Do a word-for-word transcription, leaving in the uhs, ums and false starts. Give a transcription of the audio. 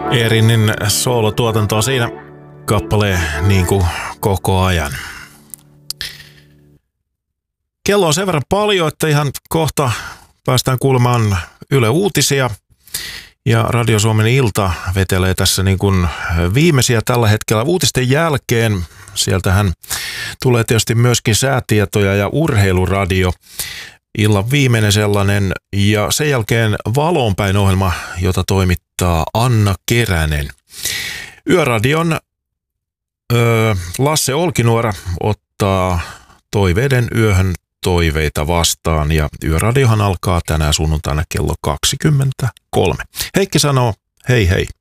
Eerinin soolotuotantoa siinä kappaleen niin kuin koko ajan. Kello on sen verran paljon, että ihan kohta päästään kuulemaan Yle Uutisia. Ja Radio Suomen ilta vetelee tässä niin kuin viimeisiä tällä hetkellä uutisten jälkeen. Sieltähän tulee tietysti myöskin säätietoja ja urheiluradio. Illan viimeinen sellainen ja sen jälkeen Valoonpäin ohjelma, jota toimittaa Anna Keränen. Yöradion öö, Lasse Olkinuora ottaa toiveiden yöhön toiveita vastaan ja Yöradiohan alkaa tänään sunnuntaina kello kaksikymmentäkolme. Heikki sanoo hei hei.